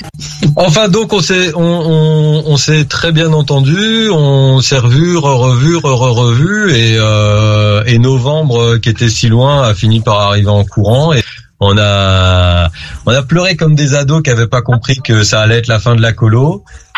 Enfin, donc on s'est très bien entendu, on s'est revu et novembre qui était si loin a fini par arriver en courant et on a pleuré comme des ados qui avaient pas compris que ça allait être la fin de la colo.